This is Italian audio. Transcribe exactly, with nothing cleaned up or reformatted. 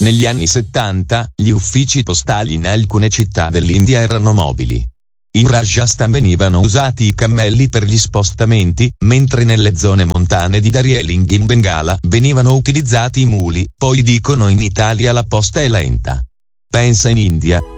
Negli anni settanta, gli uffici postali in alcune città dell'India erano mobili. In Rajasthan venivano usati i cammelli per gli spostamenti, mentre nelle zone montane di Darjeeling in Bengala venivano utilizzati i muli. Poi dicono in Italia la posta è lenta. Pensa in India,